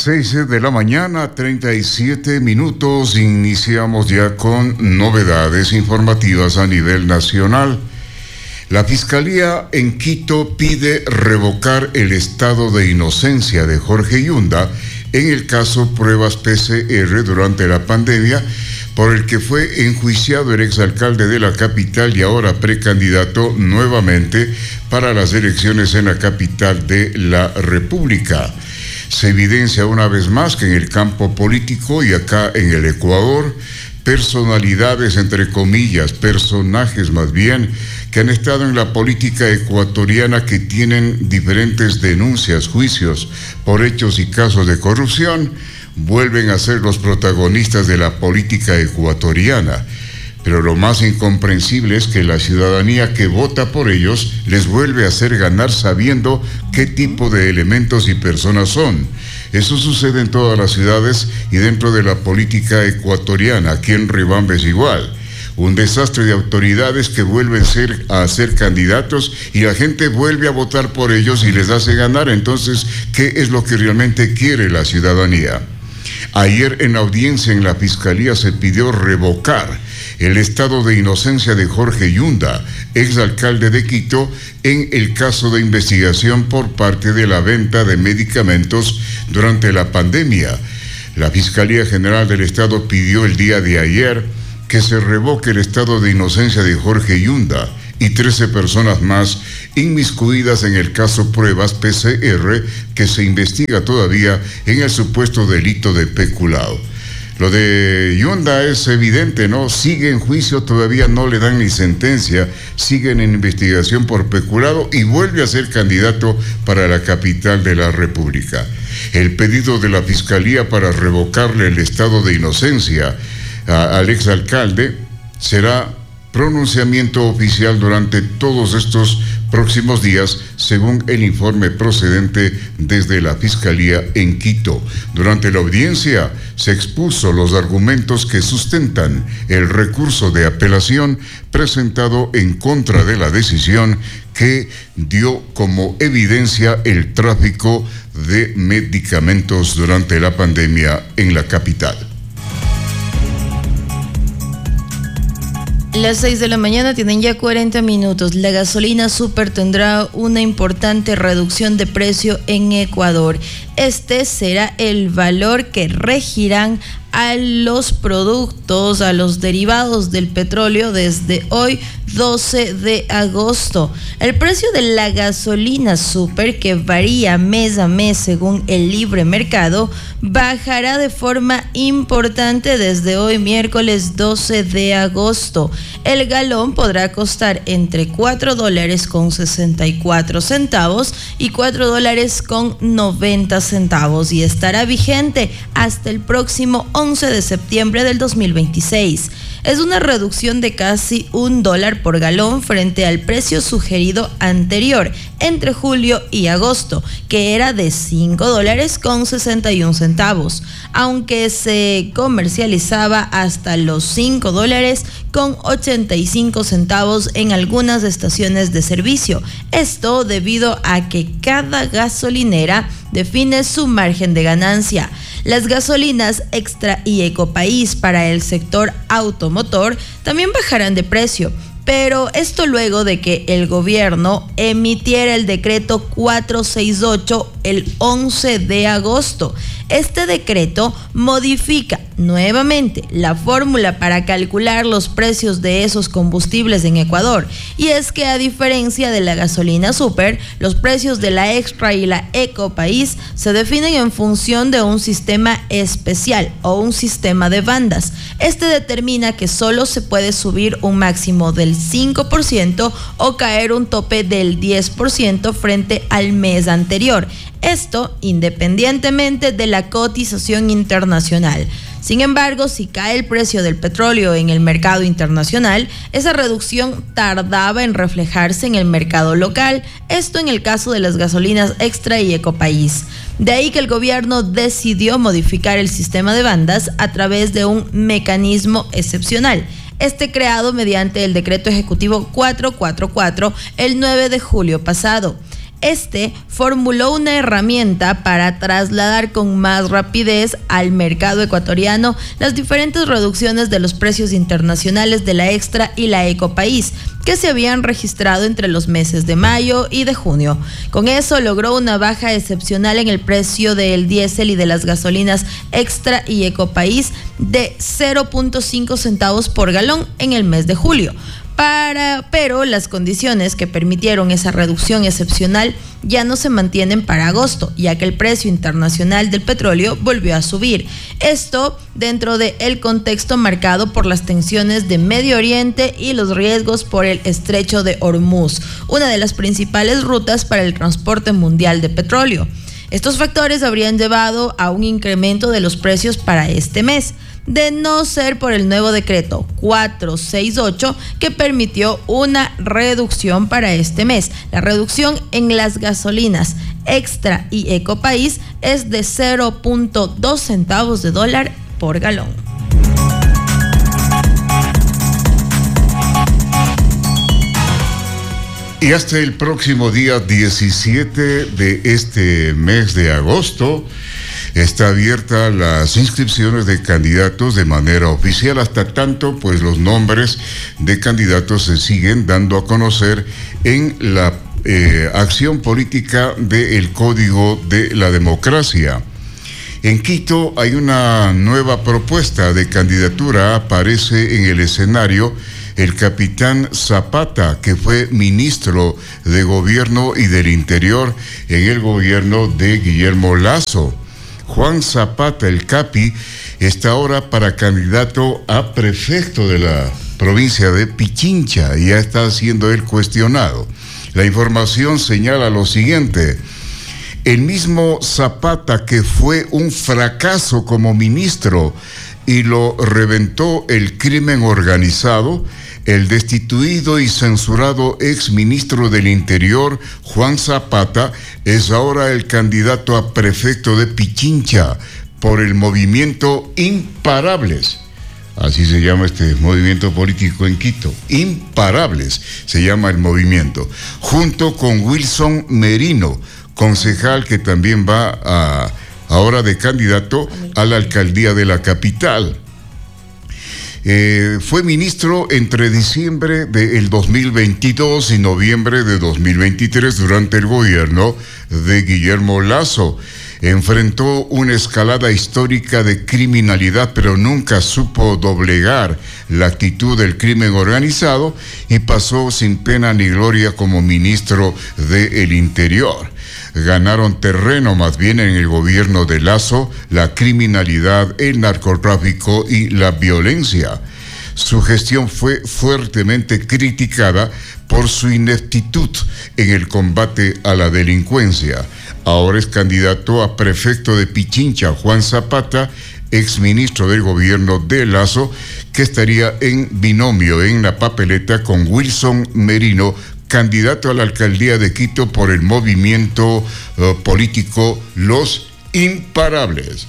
6 de la mañana, 37 minutos. Iniciamos ya con novedades informativas a nivel nacional. La Fiscalía en Quito pide revocar el estado de inocencia de Jorge Yunda en el caso pruebas PCR durante la pandemia, por el que fue enjuiciado el exalcalde de la capital y ahora precandidato nuevamente para las elecciones en la capital de la República. Se evidencia una vez más que en el campo político y acá en el Ecuador, personalidades, entre comillas, personajes más bien, que han estado en la política ecuatoriana, que tienen diferentes denuncias, juicios por hechos y casos de corrupción, vuelven a ser los protagonistas de la política ecuatoriana. Pero lo más incomprensible es que la ciudadanía que vota por ellos les vuelve a hacer ganar sabiendo qué tipo de elementos y personas son. Eso sucede en todas las ciudades y dentro de la política ecuatoriana. Aquí en Riobamba es igual. Un desastre de autoridades que vuelven a ser candidatos y la gente vuelve a votar por ellos y les hace ganar. Entonces, ¿qué es lo que realmente quiere la ciudadanía? Ayer en la audiencia en la Fiscalía se pidió revocar el estado de inocencia de Jorge Yunda, exalcalde de Quito, en el caso de investigación por parte de la venta de medicamentos durante la pandemia. La Fiscalía General del Estado pidió el día de ayer que se revoque el estado de inocencia de Jorge Yunda y 13 personas más inmiscuidas en el caso pruebas PCR, que se investiga todavía en el supuesto delito de peculado. Lo de Yunda es evidente, ¿no? Sigue en juicio, todavía no le dan ni sentencia, siguen en investigación por peculado y vuelve a ser candidato para la capital de la República. El pedido de la Fiscalía para revocarle el estado de inocencia al exalcalde será pronunciamiento oficial durante todos estos próximos días, según el informe procedente desde la Fiscalía en Quito. Durante la audiencia se expuso los argumentos que sustentan el recurso de apelación presentado en contra de la decisión que dio como evidencia el tráfico de medicamentos durante la pandemia en la capital. Las 6 de la mañana tienen ya 40 minutos. La gasolina super tendrá una importante reducción de precio en Ecuador. Este será el valor que regirán a los productos, a los derivados del petróleo desde hoy, 12 de agosto. El precio de la gasolina super, que varía mes a mes según el libre mercado, bajará de forma importante desde hoy, miércoles 12 de agosto. El galón podrá costar entre $4.64 y $4.90 y estará vigente hasta el próximo 11 de septiembre del 2026. Es una reducción de casi $1 por galón frente al precio sugerido anterior entre julio y agosto, que era de $5.61, aunque se comercializaba hasta los $5.85 en algunas estaciones de servicio. Esto debido a que cada gasolinera define su margen de ganancia. Las gasolinas Extra y Ecopaís para el sector automotor también bajarán de precio, pero esto luego de que el gobierno emitiera el decreto 468 el 11 de agosto. Este decreto modifica nuevamente la fórmula para calcular los precios de esos combustibles en Ecuador. Y es que, a diferencia de la gasolina super, los precios de la Extra y la Ecopaís se definen en función de un sistema especial o un sistema de bandas. Este determina que solo se puede subir un máximo del 5% o caer un tope del 10% frente al mes anterior. Esto independientemente de la cotización internacional. Sin embargo, si cae el precio del petróleo en el mercado internacional, esa reducción tardaba en reflejarse en el mercado local, esto en el caso de las gasolinas Extra y Ecopaís. De ahí que el gobierno decidió modificar el sistema de bandas a través de un mecanismo excepcional. Este creado mediante el decreto ejecutivo 444 el 9 de julio pasado. Este formuló una herramienta para trasladar con más rapidez al mercado ecuatoriano las diferentes reducciones de los precios internacionales de la Extra y la Ecopaís que se habían registrado entre los meses de mayo y de junio. Con eso logró una baja excepcional en el precio del diésel y de las gasolinas Extra y Ecopaís de 0.5 centavos por galón en el mes de julio. Pero las condiciones que permitieron esa reducción excepcional ya no se mantienen para agosto, ya que el precio internacional del petróleo volvió a subir. Esto dentro del contexto marcado por las tensiones de Medio Oriente y los riesgos por el estrecho de Hormuz, una de las principales rutas para el transporte mundial de petróleo. Estos factores habrían llevado a un incremento de los precios para este mes, de no ser por el nuevo decreto 468 que permitió una reducción para este mes. La reducción en las gasolinas Extra y Ecopaís es de 0.2 centavos de dólar por galón. Y hasta el próximo día 17 de este mes de agosto está abierta las inscripciones de candidatos de manera oficial. Hasta tanto, pues los nombres de candidatos se siguen dando a conocer en la acción política del Código de la Democracia. En Quito hay una nueva propuesta de candidatura. Aparece en el escenario el capitán Zapata, que fue ministro de Gobierno y del Interior en el gobierno de Guillermo Lasso. Juan Zapata, el Capi, está ahora para candidato a prefecto de la provincia de Pichincha y ya está siendo él cuestionado. La información señala lo siguiente: el mismo Zapata, que fue un fracaso como ministro y lo reventó el crimen organizado, el destituido y censurado exministro del Interior, Juan Zapata, es ahora el candidato a prefecto de Pichincha por el movimiento Imparables. Así se llama este movimiento político en Quito. Imparables se llama el movimiento. Junto con Wilson Merino, concejal que también va ahora de candidato a la alcaldía de la capital. Fue ministro entre diciembre del 2022 y noviembre de 2023 durante el gobierno de Guillermo Lasso. Enfrentó una escalada histórica de criminalidad, pero nunca supo doblegar la actitud del crimen organizado y pasó sin pena ni gloria como ministro del Interior. Ganaron terreno más bien en el gobierno de Lasso la criminalidad, el narcotráfico y la violencia. Su gestión fue fuertemente criticada por su ineptitud en el combate a la delincuencia. Ahora es candidato a prefecto de Pichincha, Juan Zapata, exministro del gobierno de Lasso, que estaría en binomio en la papeleta con Wilson Merino, candidato a la alcaldía de Quito por el movimiento político Los Imparables.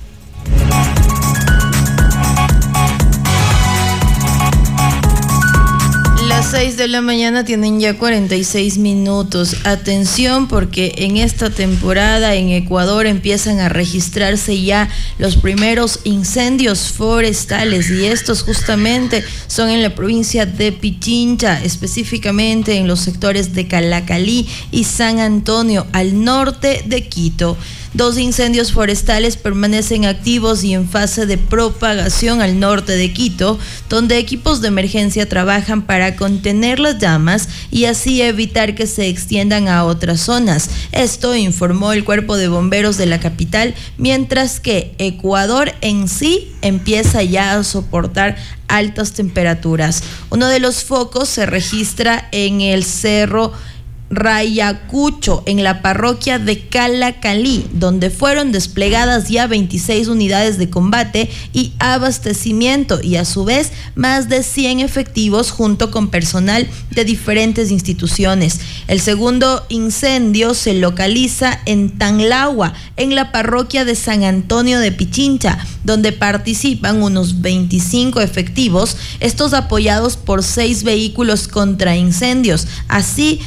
Las 6 de la mañana tienen ya 46 minutos. Atención, porque en esta temporada en Ecuador empiezan a registrarse ya los primeros incendios forestales, y estos justamente son en la provincia de Pichincha, específicamente en los sectores de Calacalí y San Antonio, al norte de Quito. 2 incendios forestales permanecen activos y en fase de propagación al norte de Quito, donde equipos de emergencia trabajan para contener las llamas y así evitar que se extiendan a otras zonas. Esto informó el Cuerpo de Bomberos de la capital, mientras que Ecuador en sí empieza ya a soportar altas temperaturas. Uno de los focos se registra en el cerro Rayacucho, en la parroquia de Calacalí, donde fueron desplegadas ya 26 unidades de combate y abastecimiento, y a su vez más de 100 efectivos junto con personal de diferentes instituciones. El segundo incendio se localiza en Tanlagua, en la parroquia de San Antonio de Pichincha, donde participan unos 25 efectivos, estos apoyados por 6 vehículos contra incendios. Así detalló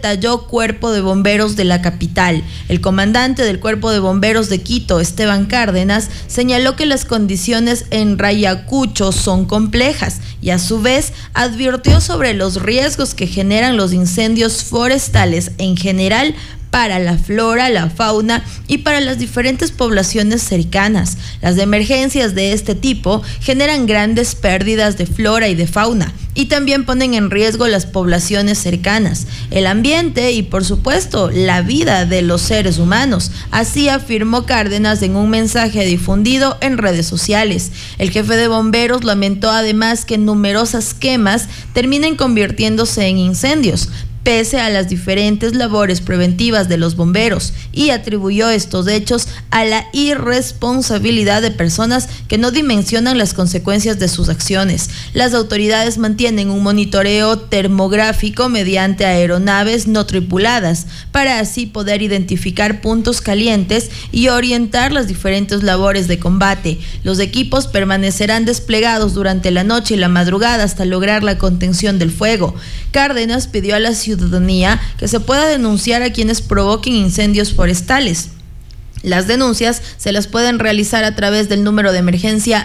detalló Cuerpo de Bomberos de la capital. El comandante del Cuerpo de Bomberos de Quito, Esteban Cárdenas, señaló que las condiciones en Rayacucho son complejas y a su vez advirtió sobre los riesgos que generan los incendios forestales en general para la flora, la fauna y para las diferentes poblaciones cercanas. Las emergencias de este tipo generan grandes pérdidas de flora y de fauna y también ponen en riesgo las poblaciones cercanas, el ambiente y por supuesto la vida de los seres humanos. Así afirmó Cárdenas en un mensaje difundido en redes sociales. El jefe de bomberos lamentó además que numerosas quemas terminen convirtiéndose en incendios, pese a las diferentes labores preventivas de los bomberos, y atribuyó estos hechos a la irresponsabilidad de personas que no dimensionan las consecuencias de sus acciones. Las autoridades mantienen un monitoreo termográfico mediante aeronaves no tripuladas para así poder identificar puntos calientes y orientar las diferentes labores de combate. Los equipos permanecerán desplegados durante la noche y la madrugada hasta lograr la contención del fuego. Cárdenas pidió a la ciudadanía que se pueda denunciar a quienes provoquen incendios forestales. Las denuncias se las pueden realizar a través del número de emergencia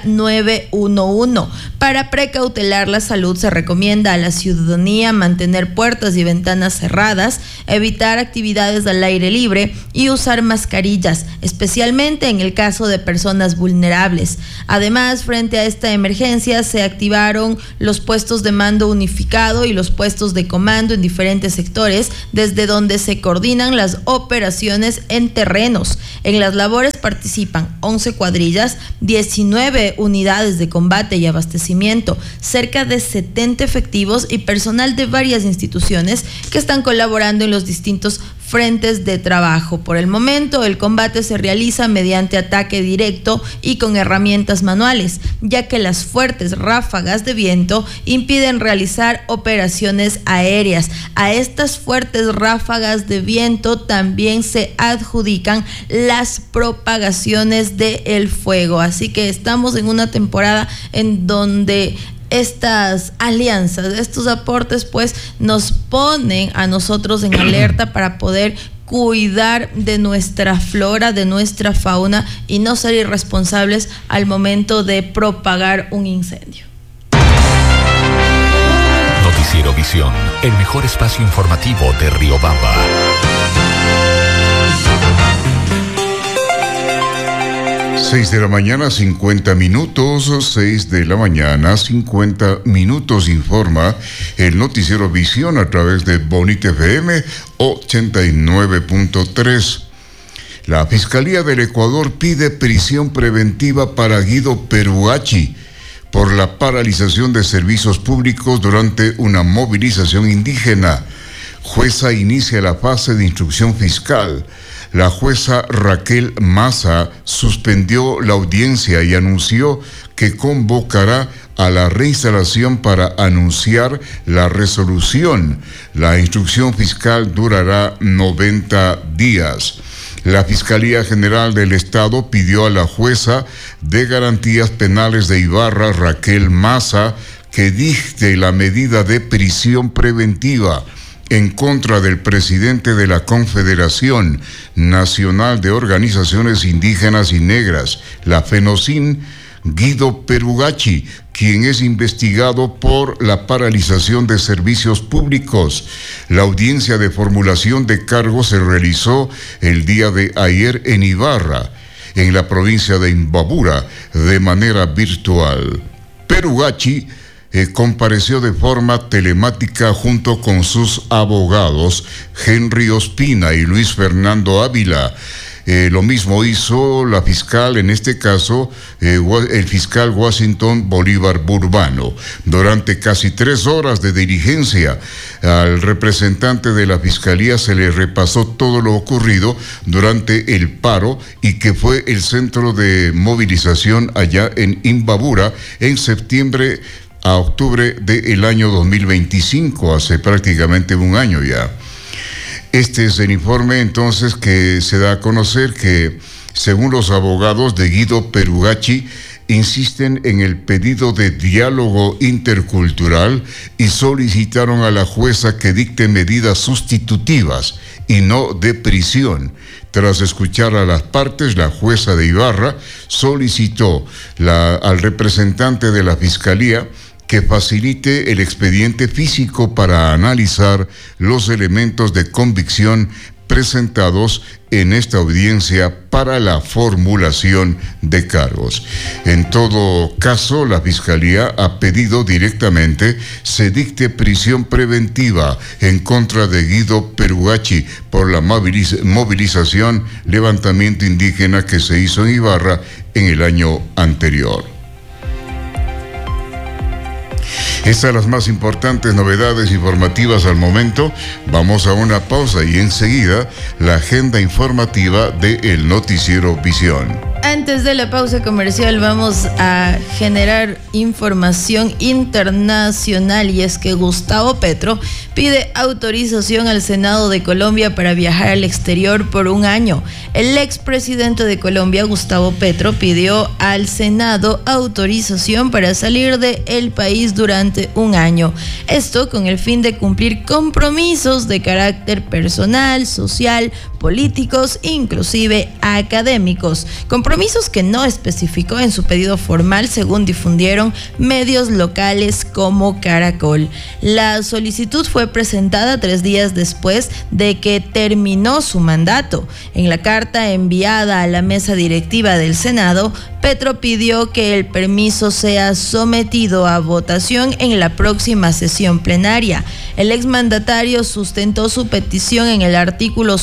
911. Para precautelar la salud se recomienda a la ciudadanía mantener puertas y ventanas cerradas, evitar actividades al aire libre y usar mascarillas, especialmente en el caso de personas vulnerables. Además, frente a esta emergencia se activaron los puestos de mando unificado y los puestos de comando en diferentes sectores, desde donde se coordinan las operaciones en terrenos. En las labores participan 11 cuadrillas, 19 unidades de combate y abastecimiento, cerca de 70 efectivos y personal de varias instituciones que están colaborando en los distintos frentes de trabajo. Por el momento, el combate se realiza mediante ataque directo y con herramientas manuales, ya que las fuertes ráfagas de viento impiden realizar operaciones aéreas. A estas fuertes ráfagas de viento también se adjudican las propagaciones del fuego. Así que estamos en una temporada en donde estas alianzas, estos aportes, pues nos ponen a nosotros en alerta para poder cuidar de nuestra flora, de nuestra fauna y no ser irresponsables al momento de propagar un incendio. Noticiero Visión, el mejor espacio informativo de Riobamba. 6 de la mañana, 50 minutos, 6 de la mañana, 50 minutos, informa el Noticiero Visión a través de Bonita FM 89.3. La Fiscalía del Ecuador pide prisión preventiva para Guido Perugachi por la paralización de servicios públicos durante una movilización indígena. Jueza inicia la fase de instrucción fiscal. La jueza Raquel Massa suspendió la audiencia y anunció que convocará a la reinstalación para anunciar la resolución. La instrucción fiscal durará 90 días. La Fiscalía General del Estado pidió a la jueza de Garantías Penales de Ibarra, Raquel Massa, que dicte la medida de prisión preventiva en contra del presidente de la Confederación Nacional de Organizaciones Indígenas y Negras, la FENOCIN, Guido Perugachi, quien es investigado por la paralización de servicios públicos. La audiencia de formulación de cargos se realizó el día de ayer en Ibarra, en la provincia de Imbabura, de manera virtual. Perugachi compareció de forma telemática junto con sus abogados Henry Ospina y Luis Fernando Ávila. Lo mismo hizo la fiscal, en este caso, el fiscal Washington Bolívar Burbano. Durante casi 3 horas de diligencia, al representante de la fiscalía se le repasó todo lo ocurrido durante el paro y que fue el centro de movilización allá en Imbabura en septiembre a octubre del año 2025, hace prácticamente un año ya. Este es el informe entonces que se da a conocer que, según los abogados de Guido Perugachi, insisten en el pedido de diálogo intercultural y solicitaron a la jueza que dicte medidas sustitutivas y no de prisión. Tras escuchar a las partes, la jueza de Ibarra solicitó al representante de la Fiscalía que facilite el expediente físico para analizar los elementos de convicción presentados en esta audiencia para la formulación de cargos. En todo caso, la Fiscalía ha pedido directamente se dicte prisión preventiva en contra de Guido Perugachi por la movilización, levantamiento indígena que se hizo en Ibarra en el año anterior. Estas son las más importantes novedades informativas al momento. Vamos a una pausa y enseguida la agenda informativa de El Noticiero Visión. Antes de la pausa comercial vamos a generar información internacional, y es que Gustavo Petro pide autorización al Senado de Colombia para viajar al exterior por un año. El expresidente de Colombia, Gustavo Petro, pidió al Senado autorización para salir del país durante un año. Esto con el fin de cumplir compromisos de carácter personal, social, políticos, inclusive académicos. Compromisos que no especificó en su pedido formal, según difundieron medios locales como Caracol. La solicitud fue presentada 3 días después de que terminó su mandato. En la carta enviada a la mesa directiva del Senado, Petro pidió que el permiso sea sometido a votación en la próxima sesión plenaria. El exmandatario sustentó su petición en el artículo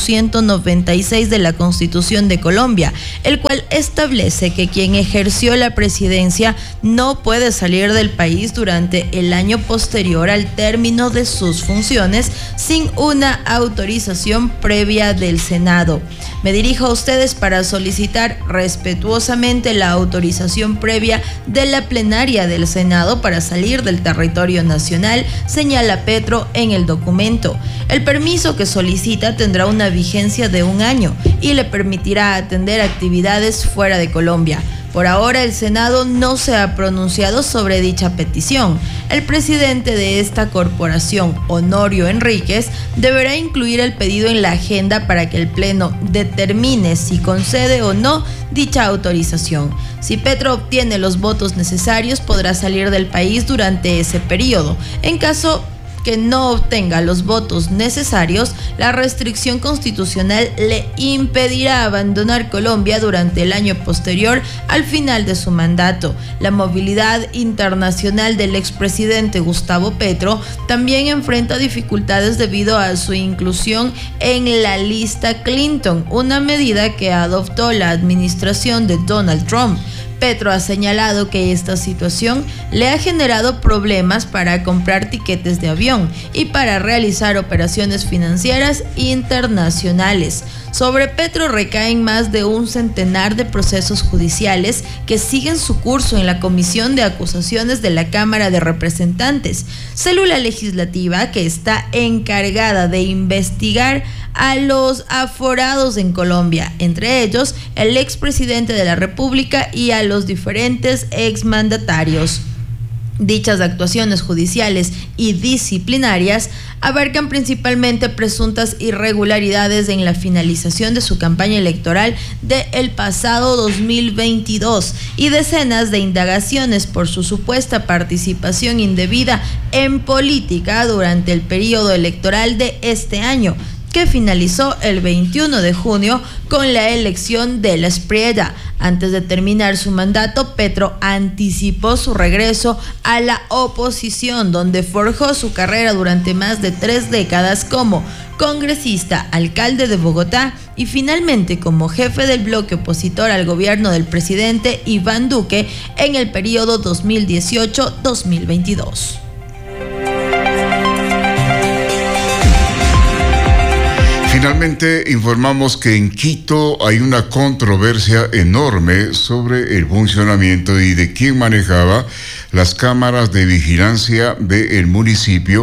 196 de la Constitución de Colombia, el cual establece que quien ejerció la presidencia no puede salir del país durante el año posterior al término de sus funciones sin una autorización previa del Senado. Me dirijo a ustedes para solicitar respetuosamente la autorización previa de la plenaria del Senado para salir del territorio nacional, señala Petro en el documento. El permiso que solicita tendrá una vigencia de un año y le permitirá atender actividades fuera de Colombia. Por ahora, el Senado no se ha pronunciado sobre dicha petición. El presidente de esta corporación, Honorio Enríquez, deberá incluir el pedido en la agenda para que el Pleno determine si concede o no dicha autorización. Si Petro obtiene los votos necesarios, podrá salir del país durante ese periodo. En caso que no obtenga los votos necesarios, la restricción constitucional le impedirá abandonar Colombia durante el año posterior al final de su mandato. La movilidad internacional del expresidente Gustavo Petro también enfrenta dificultades debido a su inclusión en la lista Clinton, una medida que adoptó la administración de Donald Trump. Petro ha señalado que esta situación le ha generado problemas para comprar tiquetes de avión y para realizar operaciones financieras internacionales. Sobre Petro recaen más de un centenar de procesos judiciales que siguen su curso en la Comisión de Acusaciones de la Cámara de Representantes, célula legislativa que está encargada de investigar a los aforados en Colombia, entre ellos el expresidente de la República y a los diferentes exmandatarios. Dichas actuaciones judiciales y disciplinarias abarcan principalmente presuntas irregularidades en la finalización de su campaña electoral del pasado 2022 y decenas de indagaciones por su supuesta participación indebida en política durante el periodo electoral de este año, que finalizó el 21 de junio con la elección de la Espriella. Antes de terminar su mandato, Petro anticipó su regreso a la oposición, donde forjó su carrera durante más de 3 décadas como congresista, alcalde de Bogotá y finalmente como jefe del bloque opositor al gobierno del presidente Iván Duque en el periodo 2018-2022. Finalmente, informamos que en Quito hay una controversia enorme sobre el funcionamiento y de quién manejaba las cámaras de vigilancia del municipio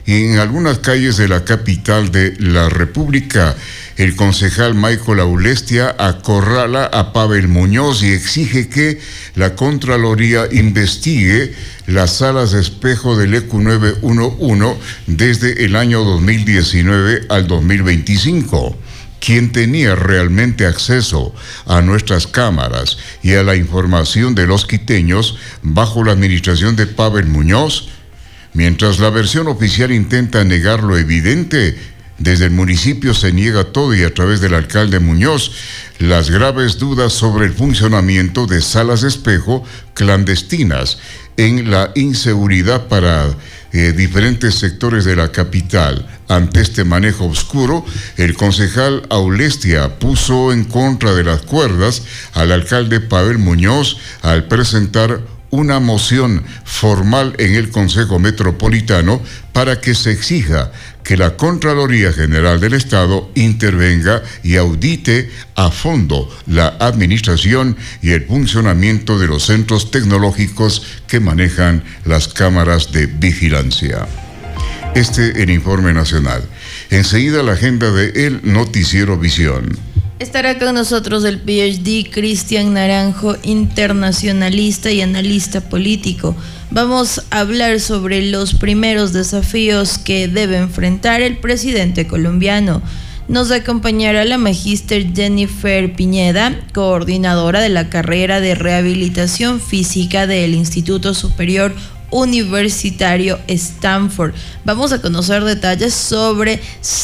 y en algunas calles de la capital de la República. El concejal Michael Aulestia acorrala a Pavel Muñoz y exige que la Contraloría investigue las salas de espejo del ECU 911 desde el año 2019 al 2025. ¿Quién tenía realmente acceso a nuestras cámaras y a la información de los quiteños bajo la administración de Pavel Muñoz? Mientras la versión oficial intenta negar lo evidente, desde el municipio se niega todo y a través del alcalde Muñoz las graves dudas sobre el funcionamiento de salas de espejo clandestinas en la inseguridad para diferentes sectores de la capital. Ante este manejo oscuro, el concejal Aulestia puso en contra de las cuerdas al alcalde Pavel Muñoz al presentar una moción formal en el Consejo Metropolitano para que se exija que la Contraloría General del Estado intervenga y audite a fondo la administración y el funcionamiento de los centros tecnológicos que manejan las cámaras de vigilancia. El informe nacional. Enseguida la agenda de El Noticiero Visión. Estará con nosotros el PhD Cristian Naranjo, internacionalista y analista político. Vamos a hablar sobre los primeros desafíos que debe enfrentar el presidente colombiano. Nos acompañará la magíster Jennifer Piñeda, coordinadora de la carrera de rehabilitación física del Instituto Superior Universitario Stanford. Vamos a conocer detalles sobre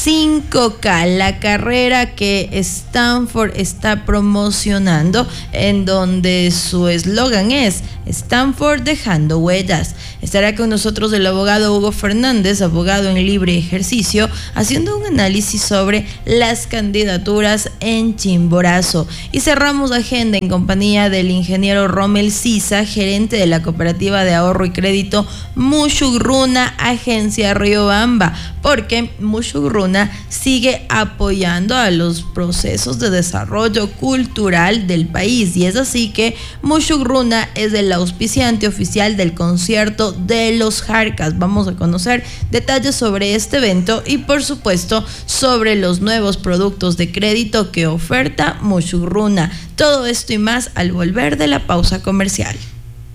5K, la carrera que Stanford está promocionando, en donde su eslogan es Stanford dejando huellas. Estará con nosotros el abogado Hugo Fernández, abogado en libre ejercicio, haciendo un análisis sobre las candidaturas en Chimborazo. Y cerramos la agenda en compañía del ingeniero Rommel Sisa, gerente de la Cooperativa de Ahorro y Crédito Musugruna, agencia Riobamba, porque Musugruna sigue apoyando a los procesos de desarrollo cultural del país, y es así que Musugruna es el auspiciante oficial del concierto de los Jarcas. Vamos a conocer detalles sobre este evento y por supuesto sobre los nuevos productos de crédito que oferta Musugruna. Todo esto y más al volver de la pausa comercial.